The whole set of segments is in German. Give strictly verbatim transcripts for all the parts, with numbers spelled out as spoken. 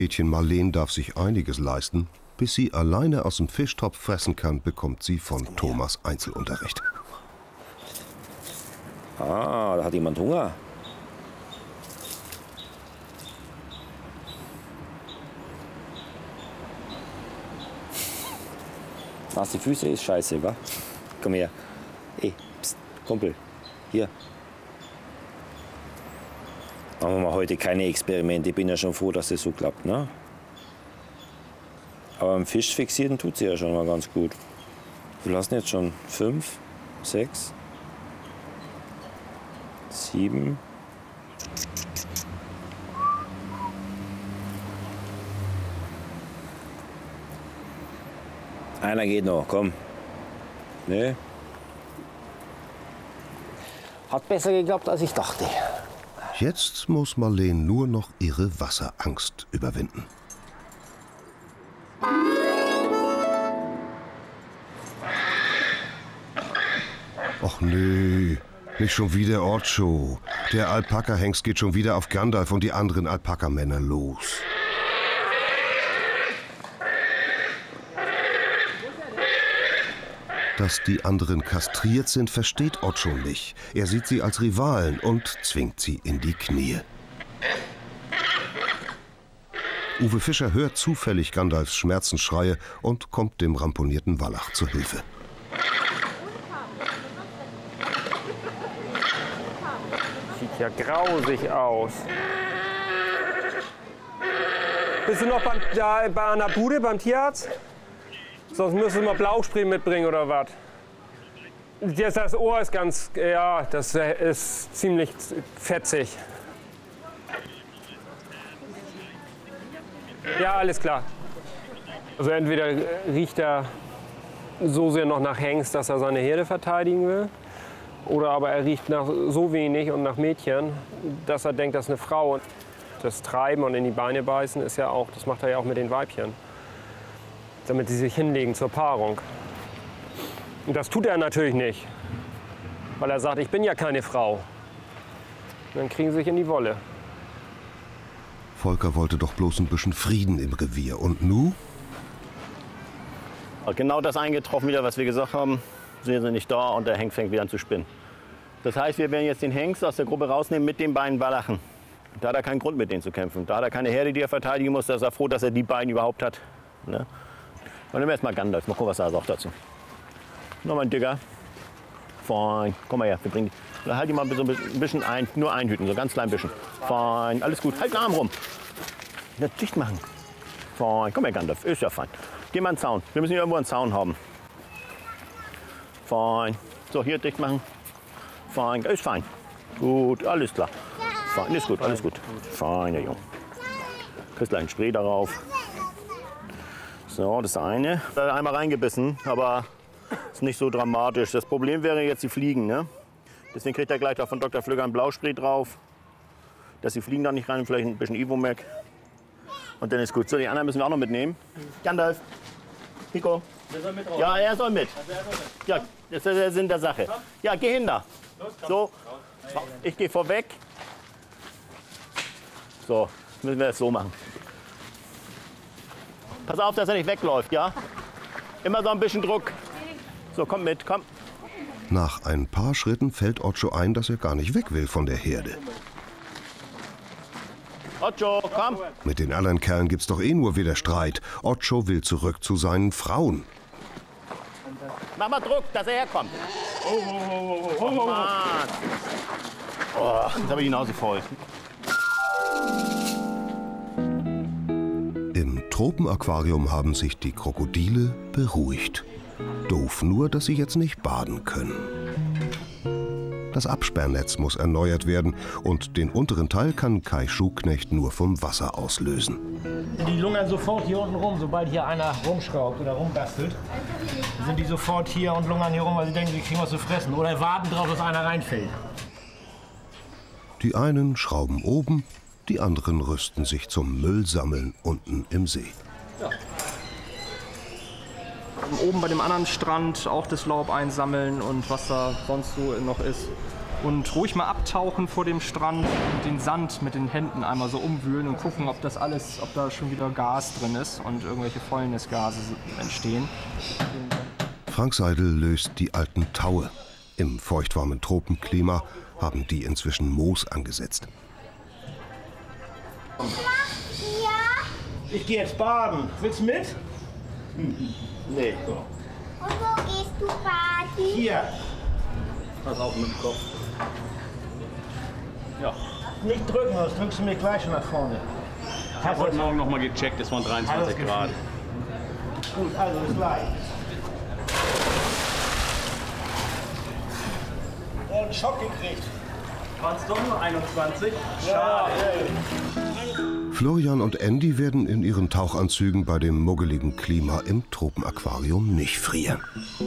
Mädchen Marleen darf sich einiges leisten. Bis sie alleine aus dem Fischtopf fressen kann, bekommt sie von Thomas Einzelunterricht. Ah, da hat jemand Hunger. Nasse Füße ist scheiße, wa? Komm her. Ey, pst, Kumpel. Hier. Machen wir mal heute keine Experimente. Ich bin ja schon froh, dass das so klappt, ne? Aber am Fisch fixieren tut sie ja schon mal ganz gut. Wir lassen jetzt schon fünf, sechs, sieben. Einer geht noch, komm. Nee. Hat besser geklappt, als ich dachte. Jetzt muss Marleen nur noch ihre Wasserangst überwinden. Och nee, nicht schon wieder Ocho. Der Alpaka-Hengst geht schon wieder auf Gandalf und die anderen Alpakamänner los. Dass die anderen kastriert sind, versteht Ocho nicht. Er sieht sie als Rivalen und zwingt sie in die Knie. Uwe Fischer hört zufällig Gandalfs Schmerzensschreie und kommt dem ramponierten Wallach zu Hilfe. Sieht ja grausig aus. Bist du noch beim, da, bei einer Bude beim Tierarzt? Sonst müsstest du mal Blauspray mitbringen oder was? Das, das Ohr ist ganz, ja, das ist ziemlich fetzig. Ja, alles klar. Also entweder riecht er so sehr noch nach Hengst, dass er seine Herde verteidigen will. Oder aber er riecht nach so wenig und nach Mädchen, dass er denkt, das ist eine Frau. Das Treiben und in die Beine beißen ist ja auch, das macht er ja auch mit den Weibchen. Damit sie sich hinlegen zur Paarung. Und das tut er natürlich nicht, weil er sagt, ich bin ja keine Frau. Und dann kriegen sie sich in die Wolle. Volker wollte doch bloß ein bisschen Frieden im Revier. Und nu? Genau das eingetroffen wieder, was wir gesagt haben. Sie sind nicht da und der Hengst fängt wieder an zu spinnen. Das heißt, wir werden jetzt den Hengst aus der Gruppe rausnehmen mit den beiden Wallachen. Da hat er keinen Grund, mit denen zu kämpfen. Da hat er keine Herde, die er verteidigen muss. Da ist er froh, dass er die beiden überhaupt hat. Ne? Dann nehmen wir jetzt mal Gandalf. Mal gucken, was er sagt dazu. Nochmal ein Digger. Fein. Komm mal her. Wir bringen die. Halt die mal so ein bisschen ein. Nur einhüten. So ganz klein bisschen. Fein. Alles gut. Halt den Arm rum. Das dicht machen. Fein. Komm her, Gandalf. Ist ja fein. Geh mal einen Zaun. Wir müssen hier irgendwo einen Zaun haben. Fein. So, hier dicht machen. Fein. Ist fein. Gut. Alles klar. Fein. Ist gut. Alles gut. Fein, der Junge. Kriegst gleich ein Spray darauf. So, das ist eine. Da hat er einmal reingebissen, aber ist nicht so dramatisch. Das Problem wäre jetzt die Fliegen. Ne? Deswegen kriegt er gleich da von Doktor Flügger ein Blauspray drauf, dass die Fliegen da nicht rein, vielleicht ein bisschen Ivomac. Und dann ist gut. So, die anderen müssen wir auch noch mitnehmen. Gandalf, Pico. Der soll mit raus. Ja, er soll mit. Also er soll mit. Ja, das ist der Sinn der Sache. Ja, geh hin da. So, ich gehe vorweg. So, müssen wir das so machen. Pass auf, dass er nicht wegläuft, ja? Immer so ein bisschen Druck. So, komm mit, komm. Nach ein paar Schritten fällt Ocho ein, dass er gar nicht weg will von der Herde. Ocho, komm. Mit den anderen Kerlen gibt's doch eh nur wieder Streit. Ocho will zurück zu seinen Frauen. Mach mal Druck, dass er herkommt. Oh, oh, oh, oh, oh, Mann. Oh, jetzt habe ich die Nase voll. Im Tropenaquarium haben sich die Krokodile beruhigt. Doof nur, dass sie jetzt nicht baden können. Das Absperrnetz muss erneuert werden und den unteren Teil kann Kai Schuknecht nur vom Wasser auslösen. Die lungern sofort hier unten rum, sobald hier einer rumschraubt oder rumbastelt. Sind die sofort hier und lungern hier rum, weil sie denken, sie kriegen was zu fressen. Oder warten drauf, dass einer reinfällt. Die einen schrauben oben, die anderen rüsten sich zum Müllsammeln unten im See. Ja. Oben bei dem anderen Strand auch das Laub einsammeln und was da sonst so noch ist. Und ruhig mal abtauchen vor dem Strand und den Sand mit den Händen einmal so umwühlen und gucken, ob das alles, ob da schon wieder Gas drin ist und irgendwelche Fäulnisgase entstehen. Frank Seidel löst die alten Taue. Im feuchtwarmen Tropenklima haben die inzwischen Moos angesetzt. Ich gehe jetzt baden. Willst du mit? Nee. So. Und wo gehst du baden? Hier. Pass auf mit dem Kopf. Ja. Nicht drücken, sonst drückst du mir gleich nach vorne. Ich habe heute Morgen noch mal gecheckt, es waren dreiundzwanzig Grad. Gut, also bis gleich. Oh, einen Schock gekriegt. Waren es doch nur einundzwanzig? Schade. Florian und Andy werden in ihren Tauchanzügen bei dem muggeligen Klima im Tropenaquarium nicht frieren.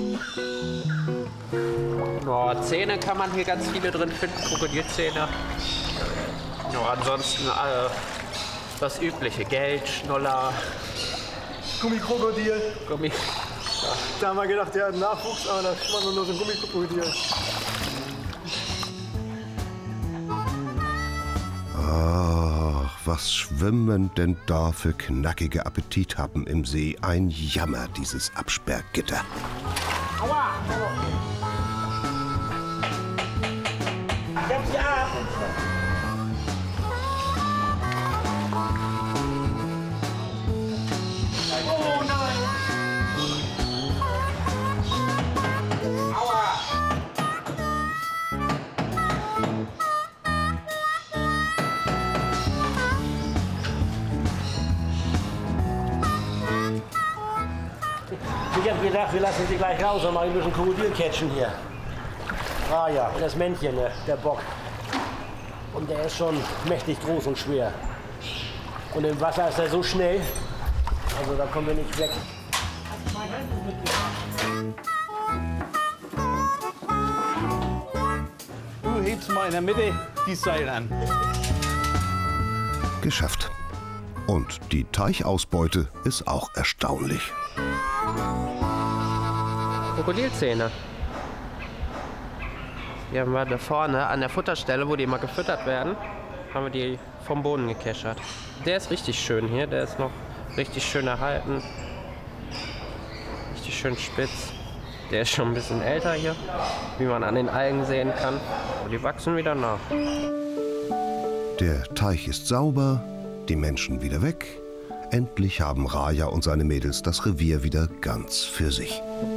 Oh, Zähne kann man hier ganz viele drin finden, Krokodilzähne. Ja, ansonsten äh, das übliche, Geld, Schnuller. Gummikrokodil. Gummi. Da haben wir gedacht, der hat Nachwuchs, aber das war nur so ein Gummikrokodil. Ach, was schwimmen denn da für knackige Appetithappen im See? Ein Jammer, dieses Absperrgitter. Aua! Ich hab sie ab! Oh nein! Aua! Ich hab gedacht, wir lassen sie gleich raus und machen ein bisschen Krokodilcatchen hier. Ah ja, das Männchen, der, der Bock. Und der ist schon mächtig groß und schwer. Und im Wasser ist er so schnell, also da kommen wir nicht weg. Du hebst mal in der Mitte die Seil an. Geschafft. Und die Teichausbeute ist auch erstaunlich. Krokodilzähne. Hier haben wir da vorne an der Futterstelle, wo die immer gefüttert werden, haben wir die vom Boden gekeschert. Der ist richtig schön hier, der ist noch richtig schön erhalten. Richtig schön spitz. Der ist schon ein bisschen älter hier, wie man an den Algen sehen kann. Aber die wachsen wieder nach. Der Teich ist sauber, die Menschen wieder weg. Endlich haben Raja und seine Mädels das Revier wieder ganz für sich.